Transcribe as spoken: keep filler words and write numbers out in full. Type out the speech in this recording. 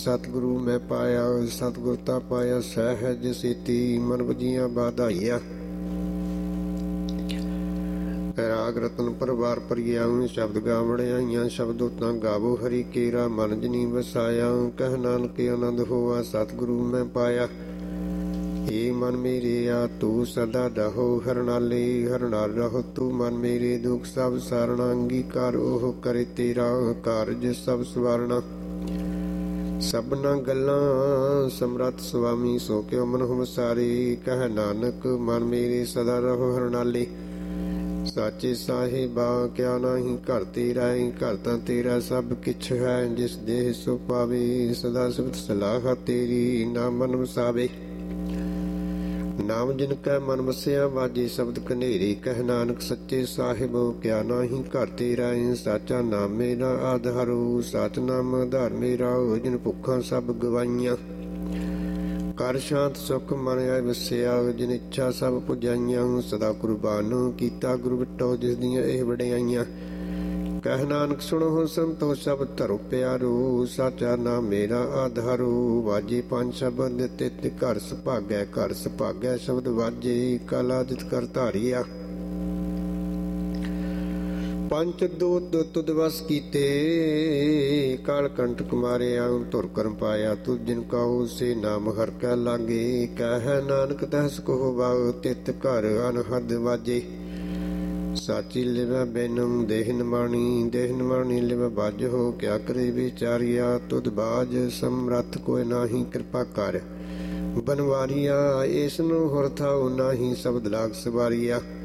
ਸਤਿਗੁਰੂ ਮੈਂ ਪਾਇਆ, ਸਤਿਗੁਰ ਤਾ ਪਾਇਆ ਸਹਿਜ ਸੇਤੀ, ਮਨ ਵਜੀਆਂ ਬਾਧਾਈਆ। ਰਾਗ ਰਤਨ ਪਰਵਾਰ ਪਰਿਆਉ, ਸ਼ਬਦ ਗਾਵਣ ਆਈਆਂ, ਸ਼ਬਦ ਉਤਾਂ ਗਾਵੋ ਹਰੀ ਕੇਰਾ, ਮਨ ਜਨੀ ਵਸਾਇਆ। ਕਹਿ ਨਾਨਕ ਆਨੰਦ ਹੋਆ, ਸਤਿਗੁਰੂ ਮੈਂ ਪਾਇਆ। ਏ ਮਨ ਮੇਰੇ ਆ ਤੂੰ ਸਦਾ ਰਹੋ, ਹਰਨਾਲੇ ਹਰਨਾਲ ਰਹੋ ਤੂੰ ਮਨ ਮੇਰੇ। ਦੁਖ ਸਭ ਸਾਰਣਾ ਅੰਗੀਕਾਰ, ਉਹ ਕਰੇ ਤੇਰਾ ਕਾਰਜ ਸਭ ਸਵਾਰਣਾ। ਸਭਨਾ ਗੱਲਾਂ ਸਮਰੱਥ ਸੁਆਮੀ, ਸੋ ਕਿਉ ਮਨ ਵਸਾਰੇ। ਕਹਿ ਨਾਨਕ ਮਨ ਮੇਰੇ ਸਦਾ ਰਹੋ ਹਰਨਾਲੇ। ਸਾਚੇ ਸਾਹਿਬਾ ਕਿਆ ਨਾਹੀਂ ਘਰ ਤੇਰਾ, ਘਰ ਤਾਂ ਤੇਰਾ ਸਭ ਕਿਛ ਹੈ। ਜਿਸ ਦੇਹ ਸੋ ਪਾਵੇ, ਸਦਾ ਸਿਫਤ ਸਲਾਹ ਤੇਰੀ ਨਾ ਮਨ ਵਸਾਵੇ। ਨਾਮ ਜਿਨ ਕੈ ਮਨ ਵਸਿਆ, ਵਾਜੇ ਸ਼ਬਦ ਕਨੇਰੀ। ਕਹਿ ਨਾਨਕ ਸੱਚੇ ਸਾਹਿਬ ਕਿਆ ਨਾਹੀਂ ਘਰ ਤੇਰਾ, ਸਾਚਾ ਨਾਮ ਮੇਰਾ ਆਧਾਰੋ। ਸਾਚ ਨਾਮ ਆਧਾਰ ਮੇਰਾ, ਜਿਨ ਭੁੱਖਾਂ ਸਭ ਗਵਾਈਆਂ। ਕਰ ਸ਼ਾਂਤ ਸੁਖ ਮਨ ਆਏ ਵਸਿਆ, ਜਿਨ ਇੱਛਾ ਸਭ ਪੁਜਾਈਆਂ। ਸਦਾ ਕੁਰਬਾਨ ਕੀਤਾ ਗੁਰੂ ਬਿਟੋ, ਜਿਸ ਦੀਆਂ ਇਹ ਵਡਿਆਈਆਂ। ਕਹਿ ਨਾਨਕ ਸੁਣੋ ਸੰਤੋ ਸਭ ਧਰੋ ਪਿਆਰੋ, ਸਾਚਾ ਨਾਮ ਮੇਰਾ ਆਧਾਰੋ। ਵਾਜੇ ਪੰਜ ਸ਼ਬਦ ਤਿਤ ਘਰ ਸੁਭਾਗੈ, ਘਰ ਸੁਭਾਗੈ ਸ਼ਬਦ ਵਾਜੇ। ਕਾਲਾਦਿਤ ਕਰ ਧਾਰੀਆ, ਪੰਚ ਦੂਤ ਤੁਧ ਵਸ ਕੀਤੇ। ਕਾਲ ਕੰਟਕ ਮਾਰਿਆ, ਧੁਰ ਕਰਮ ਪਾਇਆ। ਤੁਧ ਜਿਨ ਕਹੋ ਸੇ ਨਾਮ ਹਰਿ ਕੈ ਲਾਗੇ। ਕਹਿ ਨਾਨਕ ਤਹਿਸ ਕਹੋ ਬਾਗ, ਤਿਤ ਘਰ ਅਨਹਦ ਵਾਜੇ। ਸਾਚੀ ਲਿਵੈ ਬੈਨੰ ਦੇਹ ਨਿਮਾਣੀ, ਦੇਹ ਨਿਮਾਣੀ ਲਿਵੈ ਬਾਜ ਹੋ। ਕਿਆ ਕਰੇ ਵਿਚਾਰੀਆ, ਤੁਧ ਬਾਜ ਸਮਰੱਥ ਕੋਇ ਨਾਹੀਂ। ਕਿਰਪਾ ਕਰ ਬਨਵਾਰੀਆ, ਇਸ ਨੂੰ ਹੁਰ ਥਾਉ ਨਾਹੀਂ। ਸ਼ਬਦ ਲਾਗ ਸਵਾਰੀਆ।